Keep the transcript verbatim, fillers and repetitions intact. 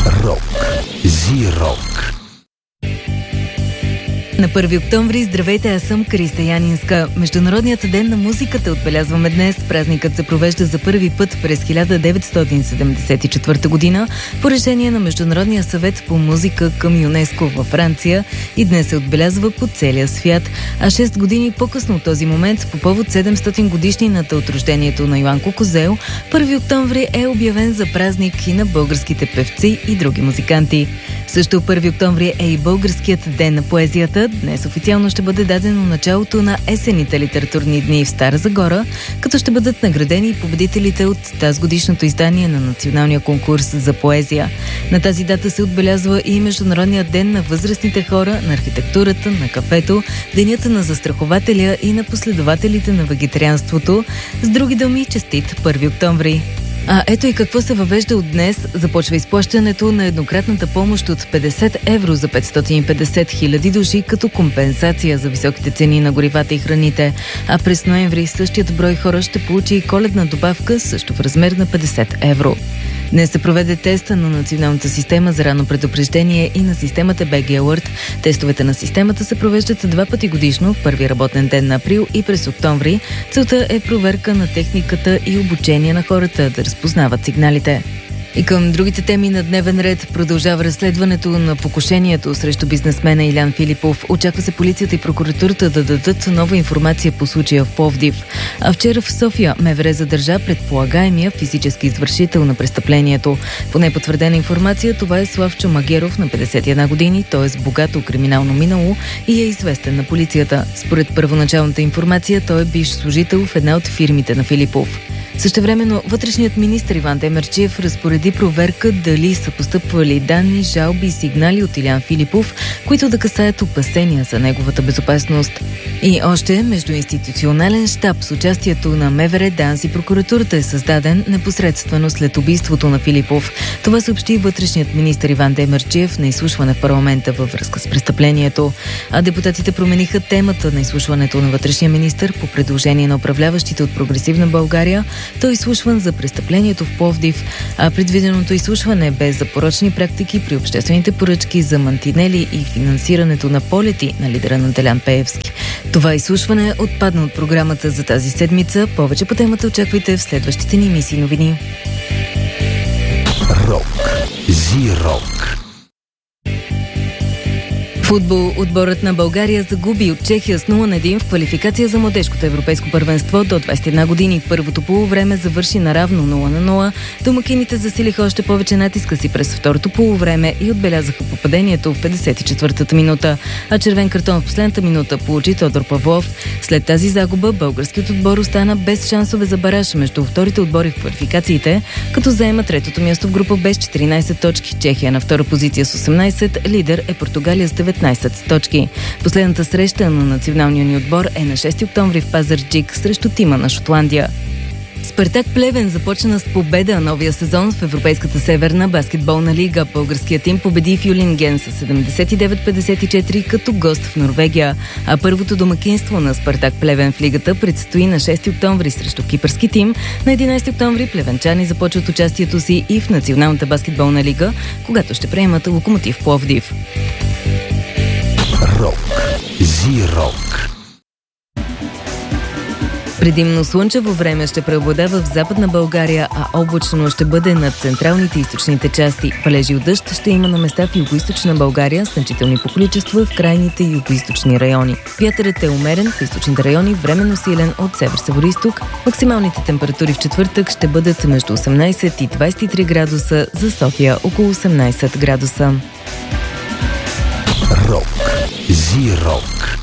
Рок. Зи-рок. На първи октомври, здравейте, аз съм Криста Янинска. Международният ден на музиката отбелязваме днес. Празникът се провежда за първи път през хиляда деветстотин седемдесет и четвърта година по решение на Международния съвет по музика към ЮНЕСКО във Франция и днес се отбелязва по целия свят. А шест години по-късно от този момент, по повод седемстотин годишнината от рождението на Йоанко Козел, първи октомври е обявен за празник и на българските певци и други музиканти. Също първи октомври е и българският ден на поезията. Днес официално ще бъде дадено началото на есенните литературни дни в Стара Загора, като ще бъдат наградени победителите от тазгодишното издание на националния конкурс за поезия. На тази дата се отбелязва и Международният ден на възрастните хора, на архитектурата, на кафето, денята на застрахователя и на последователите на вегетарианството. С други думи, честит първи октомври! А ето и какво се въвежда от днес. Започва изплащането на еднократната помощ от петдесет евро за петстотин и петдесет хиляди души като компенсация за високите цени на горивата и храните. А през ноември същият брой хора ще получи и коледна добавка също в размер на петдесет евро. Днес се проведе теста на Националната система за ранно предупреждение и на системата би джи Alert. Тестовете на системата се провеждат два пъти годишно, в първи работен ден на април и през октомври. Целта е проверка на техниката и обучение на хората да разпознават сигналите. И към другите теми на дневен ред продължава разследването на покушението срещу бизнесмена Илян Филипов. Очаква се полицията и прокуратурата да дадат нова информация по случая в Пловдив. А вчера в София МВР задържа предполагаемия физически извършител на престъплението. По непотвърдена информация, това е Славчо Магеров на петдесет и една години, т.е. богато криминално минало и е известен на полицията. Според първоначалната информация, той е бивш служител в една от фирмите на Филипов. Същевременно вътрешният министър Иван Демерджиев разпореди проверка дали са постъпвали данни, жалби и сигнали от Илян Филипов, които да касаят опасения за неговата безопасност. И още междуинституционален щаб с участието на МВР, ДАНС и прокуратурата е създаден непосредствено след убийството на Филипов. Това съобщи вътрешният министър Иван Демерджиев на изслушване в парламента във връзка с престъплението. А депутатите промениха темата на изслушването на вътрешния министър по предложение на управляващите от Прогресивна България. Той е изслушван за престъплението в Пловдив, а предвиденото изслушване бе за порочни практики при обществените поръчки за мантинели и финансирането на полети на лидера на Делян Пеевски. Това изслушване отпадна от програмата за тази седмица. Повече по темата очаквайте в следващите ни емисии новини. Рок. Зи-рок. Футбол. Отборът на България загуби от Чехия с нула на един в квалификация за младежкото европейско първенство до двадесет и една години. Първото полувреме завърши наравно нула на нула. Домакините засилиха още повече натиска си през второто полувреме и отбелязаха попадението в петдесет и четвъртата минута. А червен картон в последната минута получи Тодор Павлов. След тази загуба българският отбор остана без шансове за бараж между вторите отбори в квалификациите, като заема третото място в група без четиринадесет точки. Чехия на втора позиция с осемнадесет, лидер е Португалия с деветнадесет точки. Последната среща на националния ни отбор е на шести октомври в Пазарджик срещу тима на Шотландия. Спартак Плевен започна с победа новия сезон в Европейската северна баскетболна лига. Българският тим победи в Юлинген с седемдесет и девет петдесет и четири като гост в Норвегия. А първото домакинство на Спартак Плевен в лигата предстои на шести октомври срещу кипърски тим. На единадесети октомври плевенчани започват участието си и в Националната баскетболна лига, когато ще приемат Локомотив Пловдив. Рок. Зи-рок. Предимно слънчево време ще преобладава в Западна България, а облачно ще бъде над централните и източните части. Валежи от дъжд ще има на места в югоизточна България, значителни по количество в крайните югоизточни райони. Вятърът е умерен в източните райони, временно силен от север-североизток. Максималните температури в четвъртък ще бъдат между осемнадесет и двадесет и три градуса, за София около осемнадесет градуса. Рок. Зи-рок.